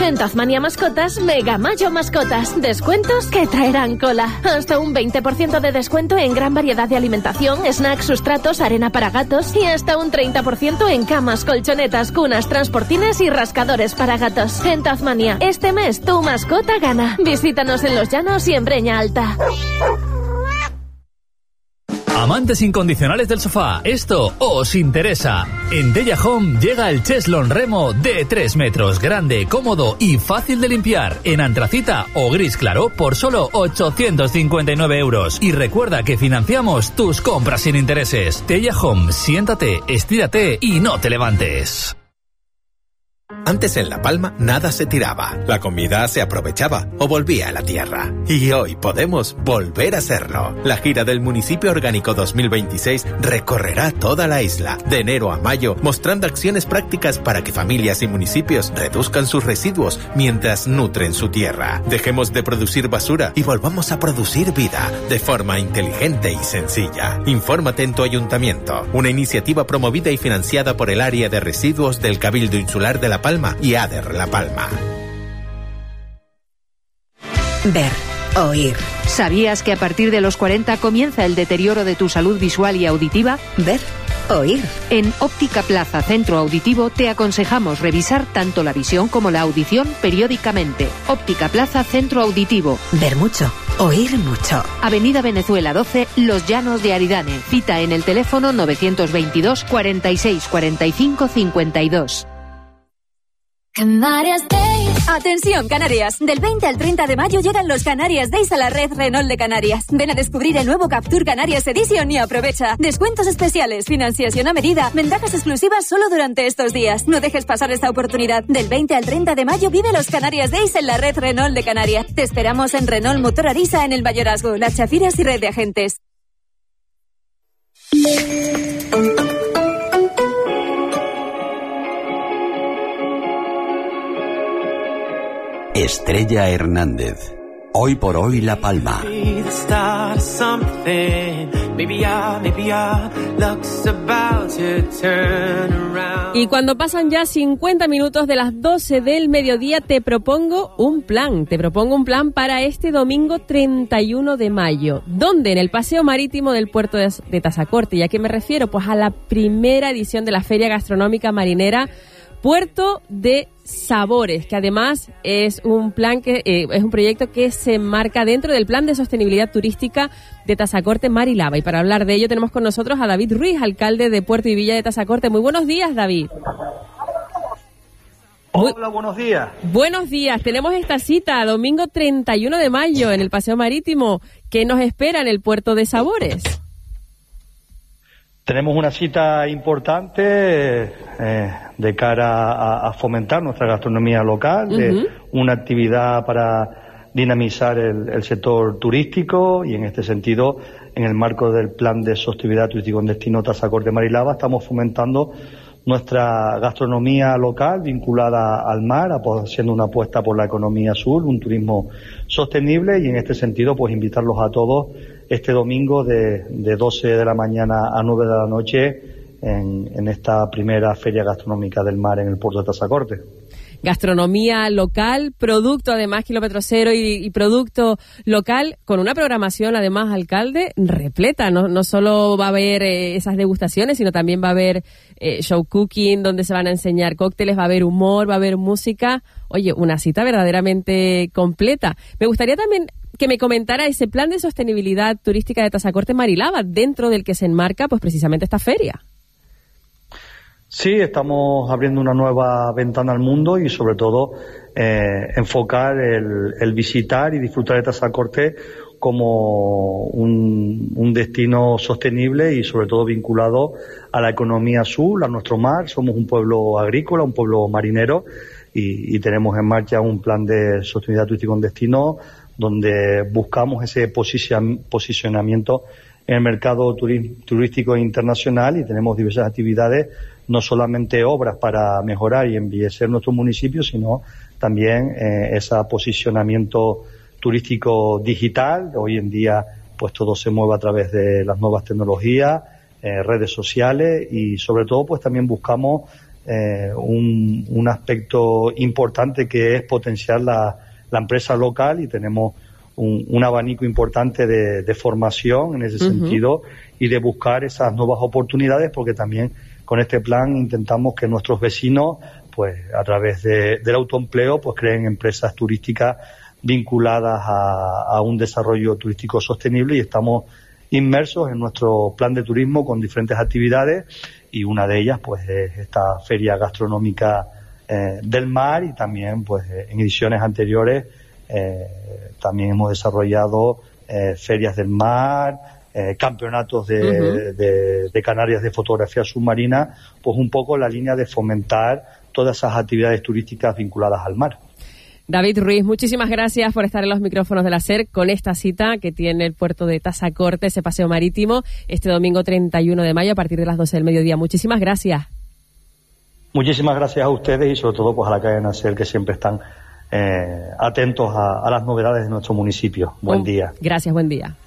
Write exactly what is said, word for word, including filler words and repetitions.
En Tasmania Mascotas, Mega Mayo Mascotas. Descuentos que traerán cola. Hasta un veinte por ciento de descuento en gran variedad de alimentación, snacks, sustratos, arena para gatos y hasta un treinta por ciento en camas, colchonetas, cunas, transportines y rascadores para gatos. En Tasmania, este mes tu mascota gana. Visítanos en Los Llanos y en Breña Alta. Amantes incondicionales del sofá, esto os interesa. En Della Home llega el Cheslon Remo de tres metros, grande, cómodo y fácil de limpiar, en antracita o gris claro por solo ochocientos cincuenta y nueve euros. Y recuerda que financiamos tus compras sin intereses. Della Home, siéntate, estírate y no te levantes. Antes en La Palma nada se tiraba, la comida se aprovechaba o volvía a la tierra. Y hoy podemos volver a hacerlo. La gira del Municipio Orgánico dos mil veintiséis recorrerá toda la isla, de enero a mayo, mostrando acciones prácticas para que familias y municipios reduzcan sus residuos mientras nutren su tierra. Dejemos de producir basura y volvamos a producir vida, de forma inteligente y sencilla. Infórmate en tu ayuntamiento. Una iniciativa promovida y financiada por el Área de Residuos del Cabildo Insular de La Palma y ADER La Palma. Ver, oír. ¿Sabías que a partir de los cuarenta comienza el deterioro de tu salud visual y auditiva? Ver, oír. En Óptica Plaza Centro Auditivo te aconsejamos revisar tanto la visión como la audición periódicamente. Óptica Plaza Centro Auditivo. Ver mucho, oír mucho. Avenida Venezuela doce, Los Llanos de Aridane. Cita en el teléfono novecientos veintidós, cuarenta y seis, cuarenta y cinco, cincuenta y dos. Canarias Days. Atención, Canarias. Del veinte al treinta de mayo llegan los Canarias Days a la red Renault de Canarias. Ven a descubrir el nuevo Captur Canarias Edition y aprovecha. Descuentos especiales, financiación a medida, ventajas exclusivas solo durante estos días. No dejes pasar esta oportunidad. Del veinte al treinta de mayo vive los Canarias Days en la red Renault de Canarias. Te esperamos en Renault Motor Arisa en el Mayorazgo, Las Chafiras y red de agentes. Estrella Hernández. Hoy por hoy La Palma. Y cuando pasan ya cincuenta minutos de las doce del mediodía, te propongo un plan. Te propongo un plan para este domingo treinta y uno de mayo. ¿Dónde? En el Paseo Marítimo del puerto de, de Tazacorte. ¿Y a qué me refiero? Pues a la primera edición de la Feria Gastronómica Marinera Puerto de Sabores, que además es un plan que eh, es un proyecto que se enmarca dentro del Plan de Sostenibilidad Turística de Tazacorte, Mar y Lava. Y para hablar de ello tenemos con nosotros a David Ruiz, alcalde de Puerto y Villa de Tazacorte. Muy buenos días, David. Hola, buenos días. Buenos días. Tenemos esta cita, domingo treinta y uno de mayo, en el Paseo Marítimo. ¿Qué nos espera en el Puerto de Sabores? Tenemos una cita importante eh, de cara a, a fomentar nuestra gastronomía local, uh-huh. de una actividad para dinamizar el, el sector turístico, y en este sentido, en el marco del Plan de Sostenibilidad Turística en Destino Tazacorte Mar y Lava, estamos fomentando nuestra gastronomía local vinculada al mar, haciendo una apuesta por la economía azul, un turismo sostenible, y en este sentido pues invitarlos a todos este domingo de, de doce de la mañana a nueve de la noche en, en esta primera Feria Gastronómica del Mar en el puerto de Tazacorte. Gastronomía local, producto además kilómetro cero y, y producto local, con una programación además, alcalde, repleta. No, no solo va a haber eh, esas degustaciones, sino también va a haber eh, show cooking, donde se van a enseñar cócteles, va a haber humor, va a haber música. Oye, una cita verdaderamente completa. Me gustaría también que me comentara ese plan de sostenibilidad turística de Tazacorte Mar y Lava, dentro del que se enmarca pues precisamente esta feria. Sí, estamos abriendo una nueva ventana al mundo y sobre todo eh, enfocar el, el visitar y disfrutar de Tazacorte como un, un destino sostenible y sobre todo vinculado a la economía azul, a nuestro mar. Somos un pueblo agrícola, un pueblo marinero y, y tenemos en marcha un plan de sostenibilidad turística en destino donde buscamos ese posicionamiento en el mercado turístico internacional, y tenemos diversas actividades, no solamente obras para mejorar y embellecer nuestro municipio, sino también eh, ese posicionamiento turístico digital. Hoy en día pues todo se mueve a través de las nuevas tecnologías, eh, redes sociales, y sobre todo pues también buscamos eh, un, un aspecto importante que es potenciar la, la empresa local, y tenemos un, un abanico importante de, de formación en ese uh-huh. sentido, y de buscar esas nuevas oportunidades, porque también con este plan intentamos que nuestros vecinos, pues a través de, del autoempleo, pues creen empresas turísticas vinculadas a, a un desarrollo turístico sostenible, y estamos inmersos en nuestro plan de turismo con diferentes actividades, y una de ellas pues es esta feria gastronómica eh, del mar, y también pues en ediciones anteriores eh, también hemos desarrollado eh, ferias del mar, eh, campeonatos de, uh-huh. de, de Canarias de fotografía submarina, pues un poco la línea de fomentar todas esas actividades turísticas vinculadas al mar. David Ruiz, muchísimas gracias por estar en los micrófonos de la SER con esta cita que tiene el puerto de Tazacorte, ese paseo marítimo, este domingo treinta y uno de mayo a partir de las doce del mediodía. Muchísimas gracias. Muchísimas gracias a ustedes, y sobre todo pues a la cadena SER, que siempre están eh, atentos a, a las novedades de nuestro municipio. Buen oh, día. Gracias, buen día.